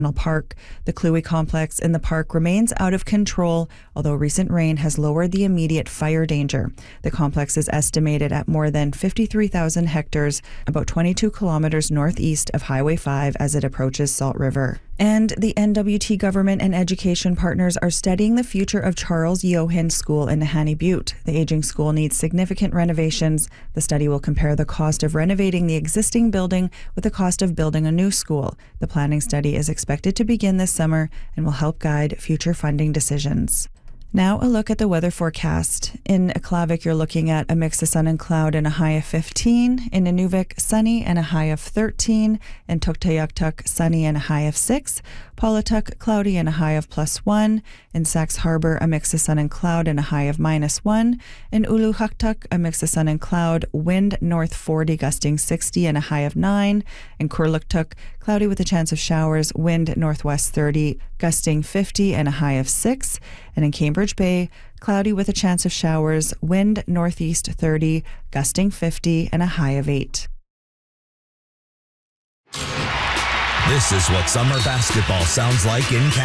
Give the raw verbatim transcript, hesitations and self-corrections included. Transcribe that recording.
Park. The Kluwe complex in the park remains out of control, although recent rain has lowered the immediate fire danger. The complex is estimated at more than fifty-three thousand hectares, about twenty-two kilometers northeast of Highway five as it approaches Salt River. And the N W T government and education partners are studying the future of Charles Yohan School in Nahanni Butte. The aging school needs significant renovations. The study will compare the cost of renovating the existing building with the cost of building a new school. The planning study is expected to begin this summer and will help guide future funding decisions. Now a look at the weather forecast. In Aklavik, you're looking at a mix of sun and cloud and a high of fifteen. In Nunavik, sunny and a high of thirteen. In Tuktoyaktuk, sunny and a high of six. Paulatuk, cloudy and a high of plus one. In Sax Harbor, a mix of sun and cloud and a high of minus one. In Ulukhaktuk, a mix of sun and cloud, wind north forty, gusting sixty and a high of nine. In Kurluktuk, cloudy with a chance of showers, wind northwest thirty, gusting fifty and a high of six. And in Cambridge Bay, cloudy with a chance of showers, wind northeast thirty, gusting fifty and a high of eight. This is what summer basketball sounds like in Canada.